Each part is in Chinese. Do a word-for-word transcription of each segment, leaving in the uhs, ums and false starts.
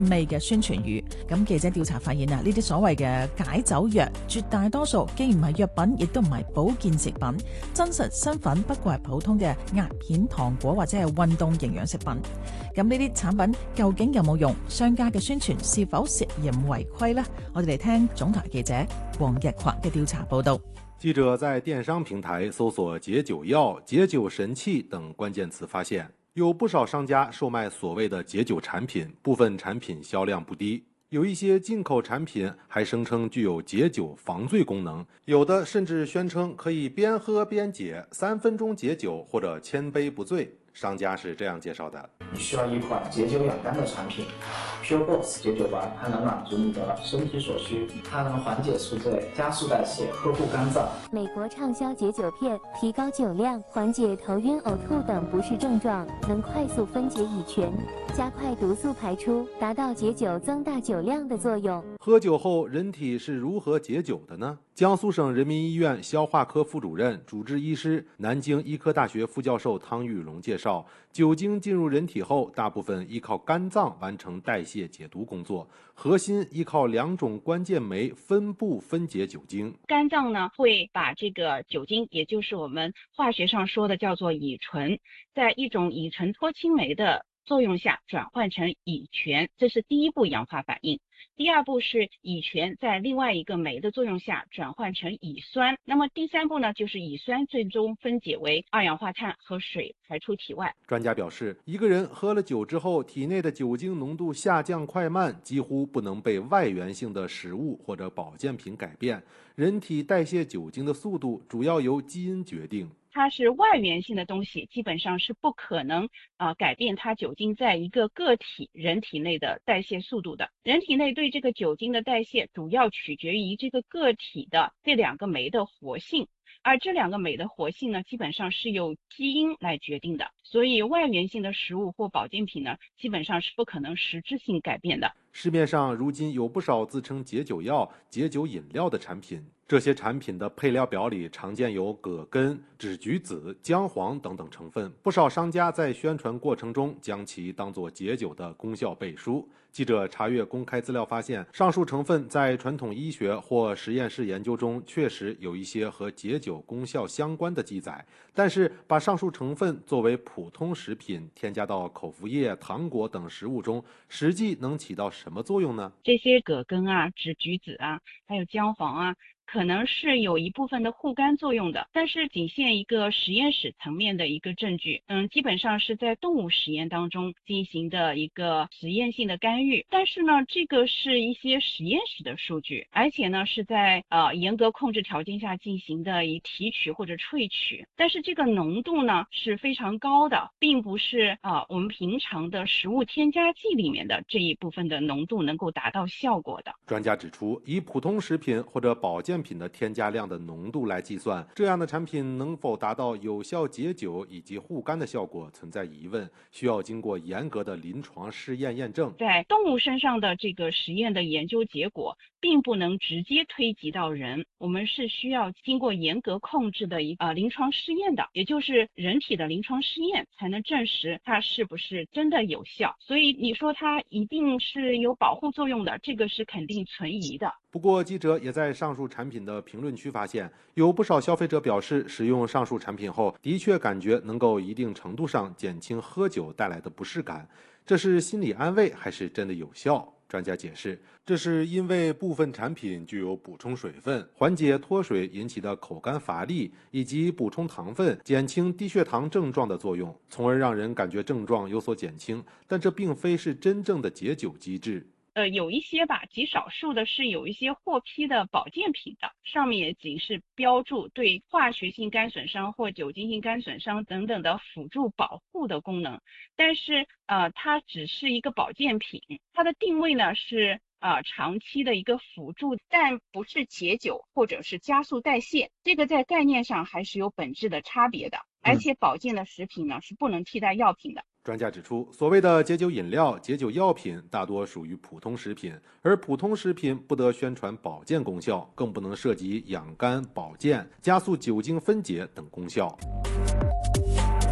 味嘅宣傳語。咁記者調查發現啊，呢啲所謂嘅解酒藥，絕大多數既唔係藥品，亦都唔係保健食品，真實身份不過係普通嘅壓片糖果或者係運動營養食品。咁呢啲產品究竟有冇用？商家嘅宣傳是否涉嫌違規呢？我哋嚟聽總台記者黃日華嘅調查報道。 記者在電商平台搜索解酒藥、解酒神器等關鍵詞，發現有不少商家售賣所謂的解酒產品，部分產品銷量不低，有一些進口產品還聲稱具有解酒防醉功能，有的甚至宣稱可以邊喝邊解，三分鐘解酒或者千杯不醉。商家是這樣介紹的： 你需要一款解酒養肝的產品 Pure Box 解酒丸，它能滿足你的身體所需，它能緩解宿醉、加速代謝、呵護肝臟。 美國暢銷解酒片，提高酒量，緩解頭暈、嘔吐等不適症狀，能快速分解乙醛，加快毒素排出，達到解酒增大酒量的作用。 喝酒後人體是如何解酒的呢？江蘇省人民醫院消化科副主任、主治醫師、南京醫科大學副教授湯玉龍介紹，酒精進入人體後，大部分依靠肝臟完成代謝解毒工作，核心依靠兩種關鍵酶分布分解酒精。 肝臟呢會把這個酒精，也就是我們化學上說的叫做乙醇，在一種乙醇脫氫酶的作用下轉換成乙醛，這是第一步氧化反應。第二步是乙醛在另外一個酶的作用下轉換成乙酸，那麼第三步呢，就是乙酸最終分解為二氧化碳和水排出體外。 專家表示，一個人喝了酒之後，體內的酒精濃度下降快慢幾乎不能被外源性的食物或者保健品改變，人體代謝酒精的速度主要由基因決定。 它是外源性的東西，基本上是不可能啊、呃、改變它酒精在一個個體人體內的代謝速度的。人體內對這個酒精的代謝主要取決於這個個體的這兩個酶的活性，而這兩個酶的活性呢，基本上是由基因來決定的。所以外源性的食物或保健品呢，基本上是不可能實質性改變的。 市面上如今有不少自稱解酒藥、解酒飲料的產品，這些產品的配料表裡常見有葛根、梔橘子、薑黃等等成分，不少商家在宣傳過程中將其當作解酒的功效背書。記者查閱公開資料發現，上述成分在傳統醫學或實驗室研究中確實有一些和解酒功效相關的記載，但是把上述成分作為普通食品添加到口服液、糖果等食物中，實際能起到什麼作用呢？ 這些葛根啊、梔橘子啊，還有薑黃啊，可能是有一部分的護肝作用的，但是僅限一個實驗室層面的一個證據。嗯，基本上是在動物實驗當中進行的一個實驗性的干預。但是呢，這個是一些實驗室的數據，而且呢是在呃嚴格控制條件下進行的以提取或者萃取。但是這個濃度呢是非常高的，並不是啊、呃、我們平常的食物添加劑裡面的這一部分的濃度能夠達到效果的。 專家指出，以普通食品或者保健品的添加量的濃度來計算，這樣的產品能否達到有效解酒以及護肝的效果存在疑問，需要經過嚴格的臨床試驗驗證。 在動物身上的這個實驗的研究結果並不能直接推及到人，我們是需要經過嚴格控制的一呃臨床試驗的，也就是人體的臨床試驗才能證實它是不是真的有效。所以你說它一定是有保護作用的，這個是肯定存疑的。 不過，記者也在上述產品的評論區發現，有不少消費者表示，使用上述產品後，的確感覺能夠一定程度上減輕喝酒帶來的不適感。這是心理安慰，還是真的有效？專家解釋，這是因為部分產品具有補充水分、緩解脫水引起的口乾乏力，以及補充糖分、減輕低血糖症狀的作用，從而讓人感覺症狀有所減輕。但這並非是真正的解酒機制。 呃，有一些吧，極少數的是有一些獲批的保健品的，上面也僅是標注對化學性肝損傷或酒精性肝損傷等等的輔助保護的功能，但是呃，它只是一個保健品，它的定位呢是呃長期的一個輔助，但不是解酒或者是加速代謝，這個在概念上還是有本質的差別的，而且保健的食品呢是不能替代藥品的。 專家指出，所謂的解酒飲料、解酒藥品大多屬於普通食品，而普通食品不得宣傳保健功效，更不能涉及養肝、保健、加速酒精分解等功效。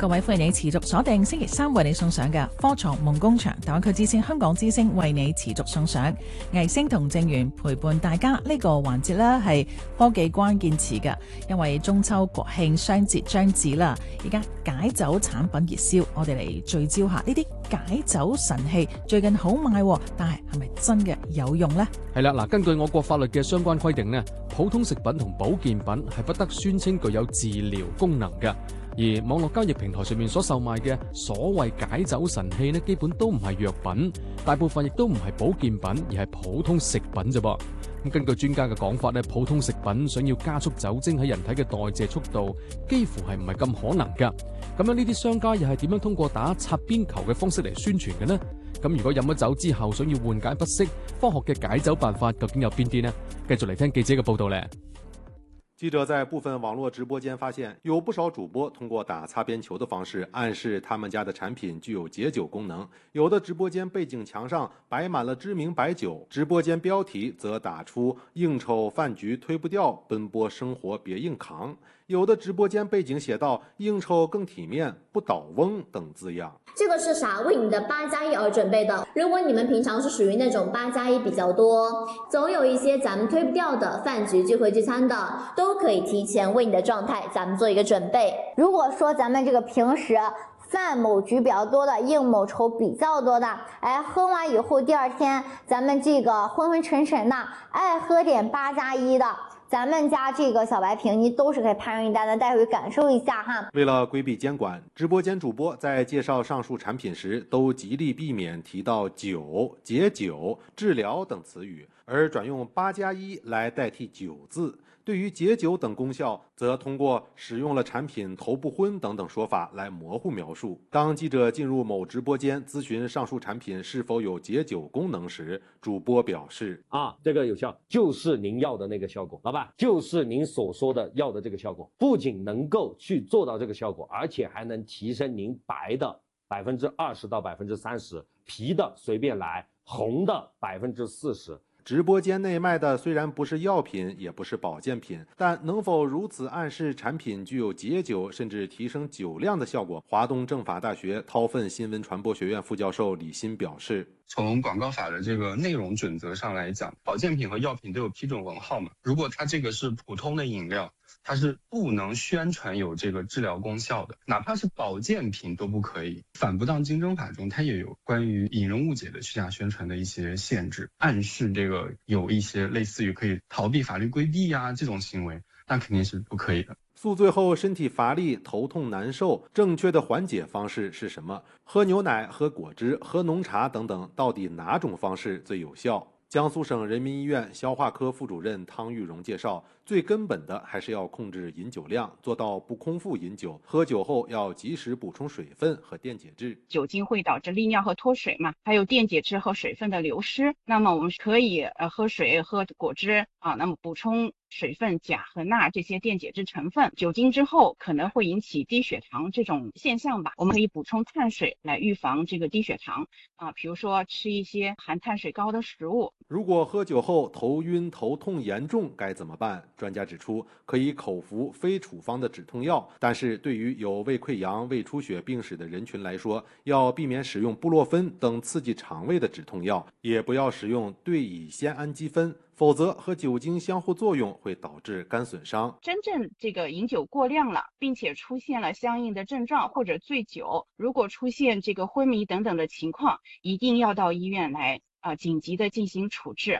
各位歡迎你持續鎖定星期三為你送上嘅科創夢工場，大灣區之星香港之星為你持續送上藝星同正源陪伴大家。呢個環節呢係科技關鍵詞嘅，因為中秋國慶雙節將至啦，而家解酒產品熱銷，我哋嚟聚焦下呢啲解酒神器最近好賣，但係係咪真嘅有用呢？ 係啦，嗱，根據我國法律嘅相關規定呢，普通食品同保健品係不得宣稱具有治療功能嘅。而網絡交易平台上面所售賣嘅所謂解酒神器呢，基本都唔係藥品，大部分亦都唔係保健品，而係普通食品啫噃。咁根據專家嘅講法呢，普通食品想要加速酒精喺人體嘅代謝速度，幾乎係唔係咁可能㗎。咁樣呢啲商家又係點樣通過打擦邊球嘅方式嚟宣傳嘅呢？咁如果飲咗酒之後想要緩解不適，科學嘅解酒辦法究竟有邊啲呢？繼續嚟聽記者嘅報道咧。 記者在部分網絡直播間發現，有不少主播通過打擦邊球的方式暗示他們家的產品具有解酒功能。有的直播間背景牆上擺滿了知名白酒，直播間標題則打出應酬飯局推不掉，奔波生活別硬扛。有的直播間背景寫到應酬更體面，不倒翁等字樣。 這個是啥？為你的八加一而準備的。如果你們平常是屬於那種八加一比較多，總有一些咱們推不掉的飯局聚會聚餐的，都可以提前為你的狀態咱們做一個準備。如果說咱們這個平時飯某局比較多的，應某酬比較多的，哎，喝完以後第二天咱們這個昏昏沉沉的，愛喝點八加一的，咱們家這個小白瓶你都是可以派上一單的，待會感受一下哈。 為了規避監管，直播間主播在介紹上述產品時，都極力避免提到酒、解酒、治療等詞語，而轉用八加一來代替酒字。對於解酒等功效，則通過使用了產品頭不昏等等說法來模糊描述。當記者進入某直播間諮詢上述產品是否有解酒功能時，主播表示： 啊，這個有效，就是您要的那個效果，老闆，就是您所說的要的這個效果，不僅能夠去做到這個效果，而且還能提升您白的百分之二十到百分之三十，皮的隨便來，紅的百分之四十。 直播間內賣的雖然不是藥品，也不是保健品，但能否如此暗示產品具有解酒甚至提升酒量的效果？華東政法大學韜奮新聞傳播學院副教授李欣表示， 從廣告法的這個內容準則上來講，保健品和藥品都有批准文號嘛，如果它這個是普通的飲料，它是不能宣傳有這個治療功效的，哪怕是保健品都不可以。反不當競爭法中，它也有關於引人誤解的虛假宣傳的一些限制，暗示這個有一些類似於可以逃避法律規避啊這種行為，那肯定是不可以的。 宿醉後身體乏力、頭痛難受，正確的緩解方式是什麼？喝牛奶、喝果汁、喝濃茶等等，到底哪種方式最有效？江蘇省人民醫院消化科副主任湯玉榮介紹，最根本的還是要控制飲酒量，做到不空腹飲酒。喝酒後要及時補充水分和電解質。 酒精會導致利尿和脫水嘛，還有電解質和水分的流失。那麼我們可以呃喝水、喝果汁啊，那麼補充水分、鉀和鈉這些電解質成分。酒精之後可能會引起低血糖這種現象吧，我們可以補充碳水來預防這個低血糖啊，比如說吃一些含碳水高的食物。 如果喝酒後頭暈、頭痛嚴重該怎麼辦？專家指出，可以口服非處方的止痛藥，但是對於有胃潰瘍、胃出血病史的人群來說，要避免使用布洛芬等刺激腸胃的止痛藥，也不要使用對乙酰氨基酚，否則和酒精相互作用會導致肝損傷。 真正這個飲酒過量了，並且出現了相應的症狀或者醉酒，如果出現這個昏迷等等的情況，一定要到醫院來啊、呃，緊急的進行處置。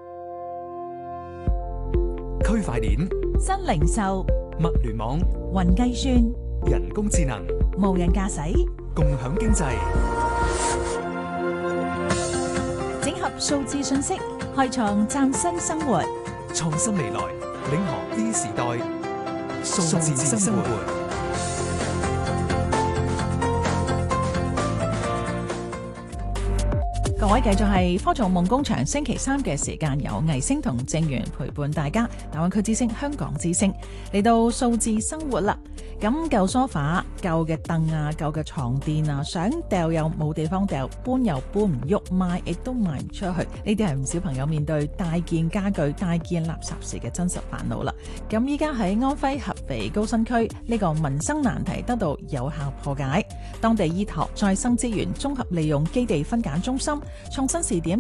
區塊鏈、 新零售、 物聯網、 雲計算、 人工智能、 無人駕駛、 共享經濟， 整合數字信息，開創嶄新生活， 創新未來，領航 B 時代，數字生活。 各位繼續係科創夢工場星期三嘅時間，有藝星同正源陪伴大家。大灣區之聲、香港之聲嚟到數字生活啦。咁舊梳化、舊嘅凳啊、舊嘅床墊啊，想掉又冇地方掉，搬又搬唔喐，賣亦都賣唔出去。呢啲係唔少朋友面對大件家具、大件垃圾時嘅真實煩惱啦。咁依家喺安徽合肥高新區，呢個民生難題得到有效破解。當地依託再生資源綜合利用基地分揀中心創新試點